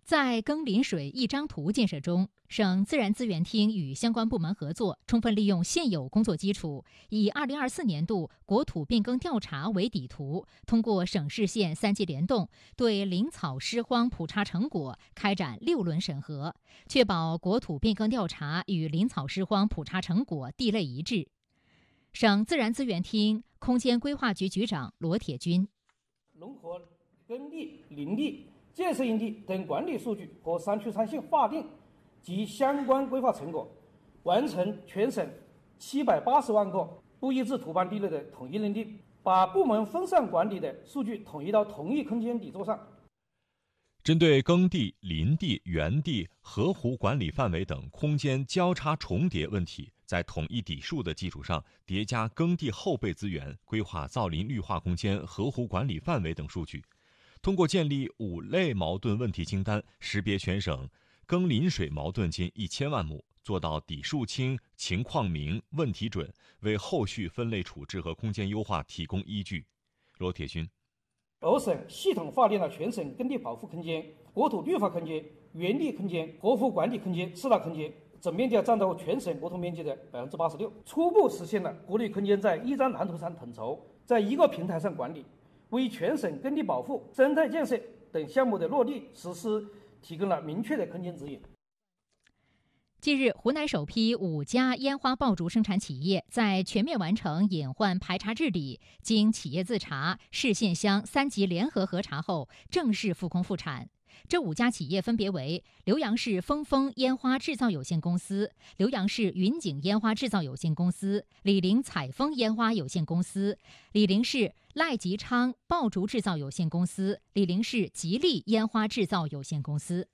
在耕林水一张图建设中，省自然资源厅与相关部门合作，充分利用现有工作基础，以2024年度国土变更调查为底图，通过省市县3级联动，对林草湿荒普查成果开展6轮审核，确保国土变更调查与林草湿荒普查成果地类一致。省自然资源厅空间规划局局长罗铁军： 融合耕地、林地、建设用地等管理数据和山区山县划定及相关规划成果，完成全省780万个不一致图版地类的统一认定，把部门分散管理的数据统一到同一空间底座上。 针对耕地、林地、园地、河湖管理范围等空间交叉重叠问题，在统一底数的基础上，叠加耕地后备资源，规划造林绿化空间、河湖管理范围等数据。通过建立5类矛盾问题清单，识别全省耕林水矛盾近1000万亩，做到底数清、情况明、问题准，为后续分类处置和空间优化提供依据。罗铁军： 而省系统划定了全省耕地保护空间、国土绿化空间、园地空间、河湖管理空间4大空间，总面积占到全省国土面积的86%，初步实现了国内空间在一张蓝图上统筹，在一个平台上管理，为全省耕地保护、生态建设等项目的落地实施提供了明确的空间指引。 近日，湖南首批5家烟花爆竹生产企业在全面完成隐患排查治理，经企业自查、市县乡3级联合核查后，正式复工复产。这5家企业分别为浏阳市峰峰烟花制造有限公司、浏阳市云景烟花制造有限公司、醴陵采风烟花有限公司、醴陵市赖吉昌爆竹制造有限公司、醴陵市吉利烟花制造有限公司。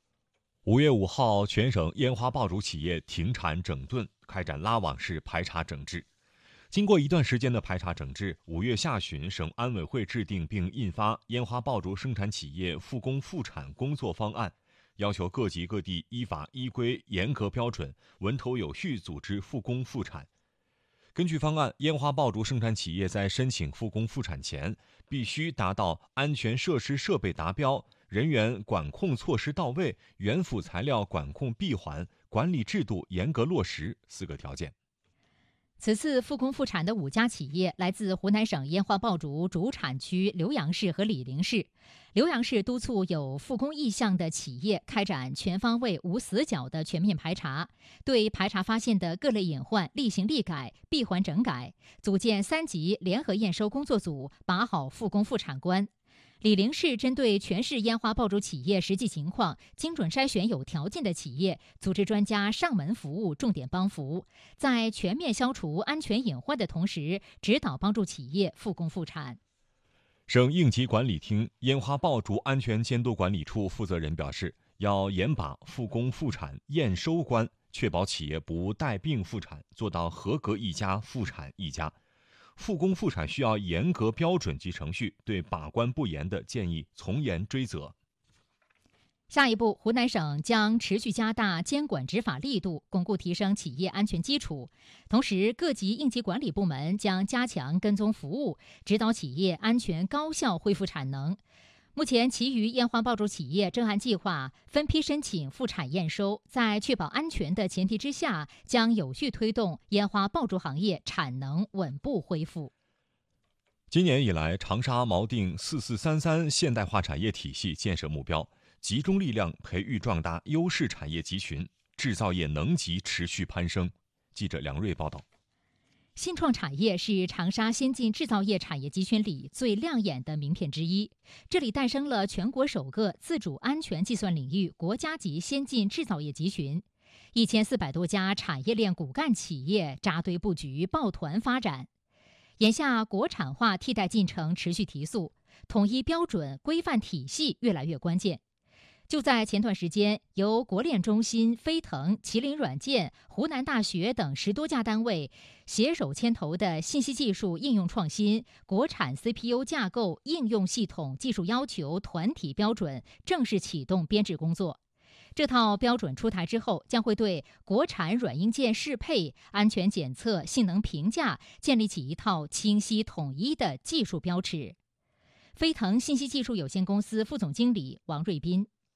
5月5号，全省烟花爆竹企业停产整顿，开展拉网式排查整治。经过一段时间的排查整治，5月下旬，省安委会制定并印发《烟花爆竹生产企业复工复产工作方案》，要求各级各地依法依规、严格标准、稳妥有序组织复工复产。根据方案，烟花爆竹生产企业在申请复工复产前，必须达到安全设施设备达标、人员管控措施到位、原辅材料管控闭环、管理制度严格落实4个条件。 此次复工复产的5家企业来自湖南省烟花爆竹主产区浏阳市和醴陵市。浏阳市督促有复工意向的企业开展全方位无死角的全面排查，对排查发现的各类隐患立行立改、闭环整改，组建3级联合验收工作组，把好复工复产关。醴陵市针对全市烟花爆竹企业实际情况，精准筛选有条件的企业，组织专家上门服务，重点帮扶，在全面消除安全隐患的同时，指导帮助企业复工复产。 省应急管理厅烟花爆竹安全监督管理处负责人表示，要严把复工复产验收关，确保企业不带病复产，做到合格一家复产一家。复工复产需要严格标准及程序，对把关不严的建议从严追责。 下一步，湖南省将持续加大监管执法力度，巩固提升企业安全基础。同时，各级应急管理部门将加强跟踪服务，指导企业安全高效恢复产能。目前，其余烟花爆竹企业正按计划分批申请复产验收，在确保安全的前提之下，将有序推动烟花爆竹行业产能稳步恢复。 今年以来，长沙锚定4433现代化产业体系建设目标，集中力量培育壮大优势产业集群，制造业能级持续攀升。记者梁瑞报道。 新创产业是长沙先进制造业产业集群里最亮眼的名片之一。这里诞生了全国首个自主安全计算领域国家级先进制造业集群，1400多家产业链骨干企业扎堆布局，抱团发展。眼下，国产化替代进程持续提速，统一标准规范体系越来越关键。就在前段时间，由国链中心、飞腾、麒麟软件、湖南大学等10多家单位携手牵头的信息技术应用创新国产 CPU 架构应用系统技术要求团体标准正式启动编制工作。这套标准出台之后，将会对国产软硬件适配、安全检测、性能评价建立起一套清晰统一的技术标尺。飞腾信息技术有限公司副总经理王瑞斌：